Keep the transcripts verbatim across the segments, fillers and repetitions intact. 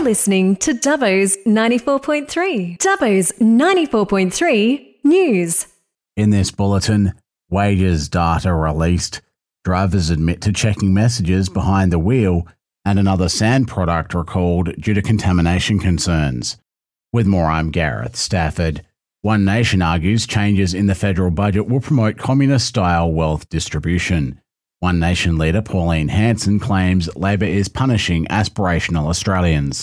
listening to Dubbo's ninety-four point three. Dubbo's ninety-four point three News. In this bulletin, wages data released, drivers admit to checking messages behind the wheel, and another sand product recalled due to contamination concerns. With more, I'm Gareth Stafford. One Nation argues changes in the federal budget will promote communist-style wealth distribution. One Nation leader Pauline Hanson claims Labor is punishing aspirational Australians.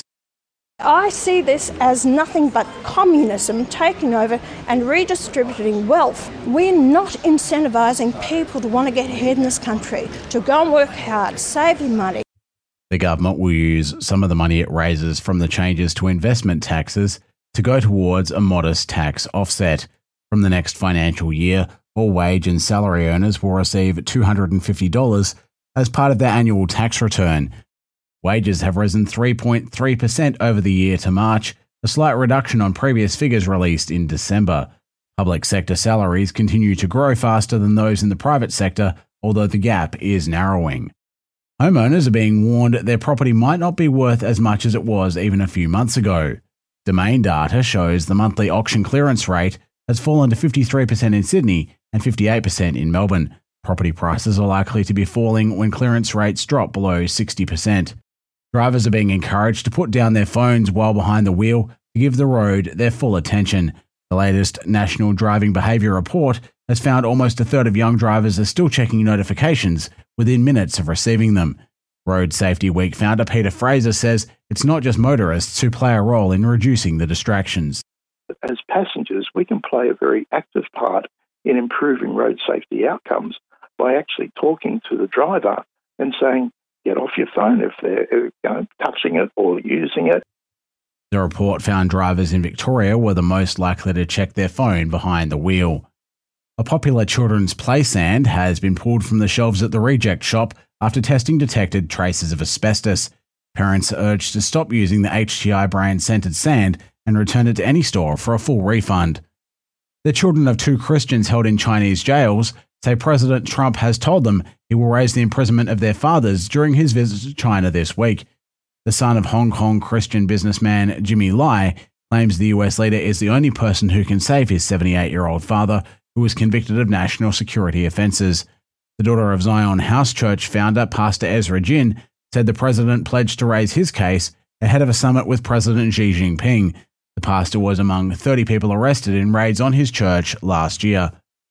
I see this as nothing but communism taking over and redistributing wealth. We're not incentivising people to want to get ahead in this country, to go and work hard, saving money. The government will use some of the money it raises from the changes to investment taxes to go towards a modest tax offset. From the next financial year, all wage and salary earners will receive two hundred fifty dollars as part of their annual tax return. Wages have risen three point three percent over the year to March, a slight reduction on previous figures released in December. Public sector salaries continue to grow faster than those in the private sector, although the gap is narrowing. Homeowners are being warned their property might not be worth as much as it was even a few months ago. Domain data shows the monthly auction clearance rate has fallen to fifty-three percent in Sydney and fifty-eight percent in Melbourne. Property prices are likely to be falling when clearance rates drop below sixty percent. Drivers are being encouraged to put down their phones while behind the wheel to give the road their full attention. The latest National Driving Behaviour Report has found almost a third of young drivers are still checking notifications within minutes of receiving them. Road Safety Week founder Peter Fraser says it's not just motorists who play a role in reducing the distractions. As passengers, we can play a very active part in improving road safety outcomes by actually talking to the driver and saying, get off your phone if they're you know, touching it or using it. The report found drivers in Victoria were the most likely to check their phone behind the wheel. A popular children's play sand has been pulled from the shelves at the Reject Shop after testing detected traces of asbestos. Parents are urged to stop using the H T I brand scented sand and return it to any store for a full refund. The children of two Christians held in Chinese jails say President Trump has told them he will raise the imprisonment of their fathers during his visit to China this week. The son of Hong Kong Christian businessman Jimmy Lai claims the U S leader is the only person who can save his seventy-eight-year-old father, who was convicted of national security offences. The daughter of Zion House Church founder Pastor Ezra Jin said the president pledged to raise his case ahead of a summit with President Xi Jinping. The pastor was among thirty people arrested in raids on his church last year.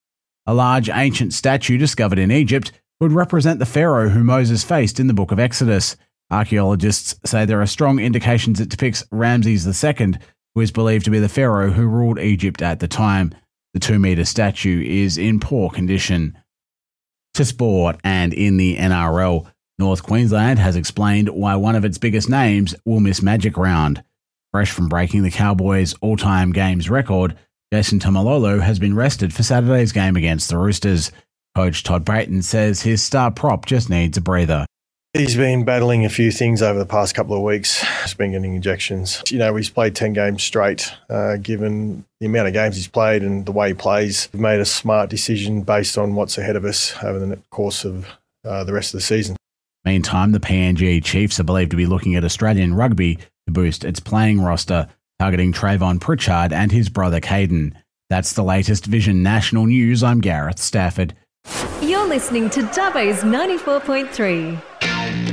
A large ancient statue discovered in Egypt would represent the pharaoh who Moses faced in the book of Exodus. Archaeologists say there are strong indications it depicts Ramses the Second, who is believed to be the pharaoh who ruled Egypt at the time. The two-metre statue is in poor condition. To sport, and in the N R L, North Queensland has explained why one of its biggest names will miss Magic Round. Fresh from breaking the Cowboys' all-time games record, Jason Tamalolo has been rested for Saturday's game against the Roosters. Coach Todd Brayton says his star prop just needs a breather. He's been battling a few things over the past couple of weeks. He's been getting injections. You know, he's played ten games straight. Uh, given the amount of games he's played and the way he plays, we've made a smart decision based on what's ahead of us over the course of uh, the rest of the season. Meantime, the P N G Chiefs are believed to be looking at Australian rugby to boost its playing roster, targeting Trayvon Pritchard and his brother Caden. That's the latest Vision National News. I'm Gareth Stafford. You're listening to Dubbo's ninety-four point three.